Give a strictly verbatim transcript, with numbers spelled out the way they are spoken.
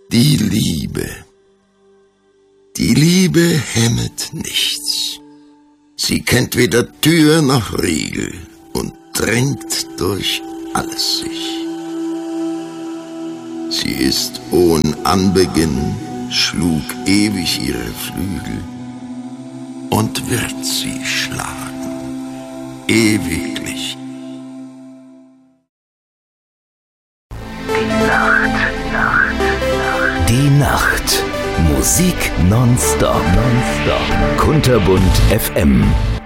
Die Liebe. Die Liebe hemmet nichts. Sie kennt weder Tür noch Riegel und drängt durch alles sich. Sie ist ohn Anbeginn, schlug ewig ihre Flügel und wird sie schlagen, ewiglich. Die Nacht, Nacht, Nacht. Die Nacht. Musik nonstop. Nonstop. Kunterbunt F M.